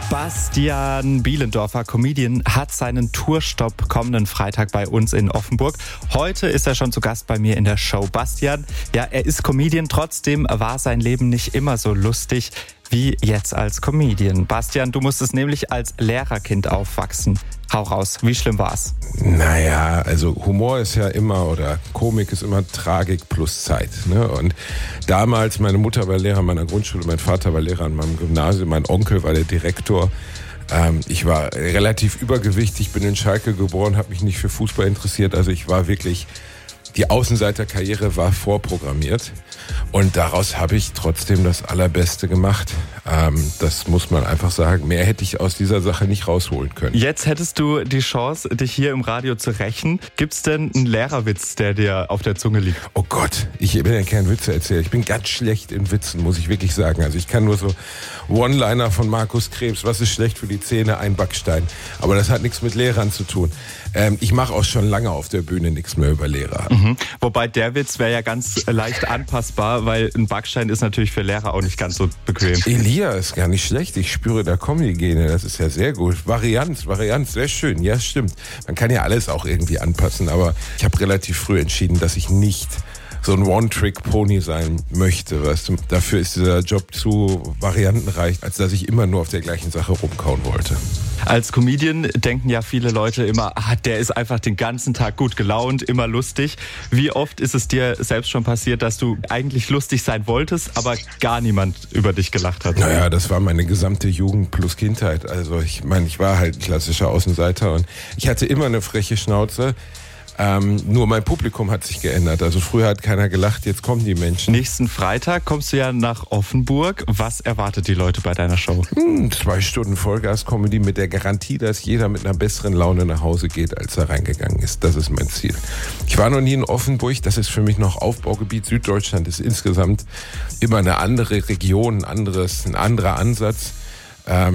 Bastian Bielendorfer, Comedian, hat seinen Tourstopp kommenden Freitag bei uns in Offenburg. Heute ist er schon zu Gast bei mir in der Show. Bastian, ja, er ist Comedian, trotzdem war sein Leben nicht immer so lustig wie jetzt als Comedian. Bastian, du musstest nämlich als Lehrerkind aufwachsen. Hau raus, wie schlimm war's? Naja, also Humor ist ja immer, oder Komik ist immer Tragik plus Zeit. Ne? Und damals, meine Mutter war Lehrer an meiner Grundschule, mein Vater war Lehrer an meinem Gymnasium, mein Onkel war der Direktor. Ich war relativ übergewichtig, bin in Schalke geboren, habe mich nicht für Fußball interessiert. Also ich war wirklich, die Außenseiterkarriere war vorprogrammiert. Und daraus habe ich trotzdem das Allerbeste gemacht. Das muss man einfach sagen. Mehr hätte ich aus dieser Sache nicht rausholen können. Jetzt hättest du die Chance, dich hier im Radio zu rächen. Gibt's denn einen Lehrerwitz, der dir auf der Zunge liegt? Oh Gott, ich will ja keinen Witze erzählen. Ich bin ganz schlecht in Witzen, muss ich wirklich sagen. Also ich kann nur so One-Liner von Markus Krebs. Was ist schlecht für die Zähne? Ein Backstein. Aber das hat nichts mit Lehrern zu tun. Ich mache auch schon lange auf der Bühne nichts mehr über Lehrer. Wobei der Witz wäre ja ganz leicht anpassbar, weil ein Backstein ist natürlich für Lehrer auch nicht ganz so bequem. Elia ist gar nicht schlecht. Ich spüre da Comedy-Gene. Das ist ja sehr gut. Varianz, sehr schön. Ja, stimmt. Man kann ja alles auch irgendwie anpassen. Aber ich habe relativ früh entschieden, dass ich nicht so ein One-Trick-Pony sein möchte. Weißt du? Dafür ist dieser Job zu variantenreich, als dass ich immer nur auf der gleichen Sache rumkauen wollte. Als Comedian denken ja viele Leute immer, der ist einfach den ganzen Tag gut gelaunt, immer lustig. Wie oft ist es dir selbst schon passiert, dass du eigentlich lustig sein wolltest, aber gar niemand über dich gelacht hat? Naja, das war meine gesamte Jugend plus Kindheit. Also ich meine, ich war halt ein klassischer Außenseiter und ich hatte immer eine freche Schnauze. Nur mein Publikum hat sich geändert. Also früher hat keiner gelacht, jetzt kommen die Menschen. Nächsten Freitag kommst du ja nach Offenburg. Was erwartet die Leute bei deiner Show? 2 Stunden Vollgas-Comedy mit der Garantie, dass jeder mit einer besseren Laune nach Hause geht, als er reingegangen ist. Das ist mein Ziel. Ich war noch nie in Offenburg. Das ist für mich noch Aufbaugebiet. Süddeutschland ist insgesamt immer eine andere Region, ein anderer Ansatz. Da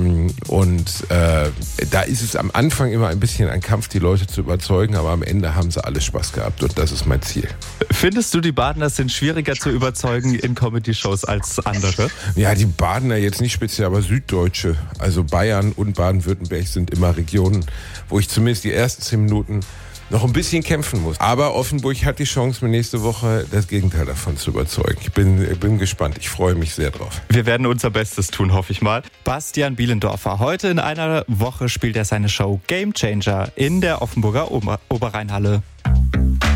ist es am Anfang immer ein bisschen ein Kampf, die Leute zu überzeugen, aber am Ende haben sie alle Spaß gehabt und das ist mein Ziel. Findest du, die Badener sind schwieriger zu überzeugen in Comedy-Shows als andere? Ja, die Badener jetzt nicht speziell, aber Süddeutsche, also Bayern und Baden-Württemberg sind immer Regionen, wo ich zumindest die ersten 10 Minuten noch ein bisschen kämpfen muss. Aber Offenburg hat die Chance, mir nächste Woche das Gegenteil davon zu überzeugen. Ich bin gespannt. Ich freue mich sehr drauf. Wir werden unser Bestes tun, hoffe ich mal. Bastian Bielendorfer. Heute in einer Woche spielt er seine Show Game Changer in der Offenburger Oberrheinhalle.